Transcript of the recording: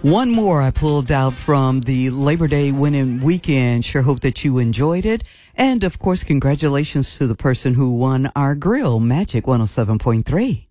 One more I pulled out from the Labor Day winning weekend. Sure hope that you enjoyed it. And, of course, congratulations to the person who won our grill, Magic 107.3.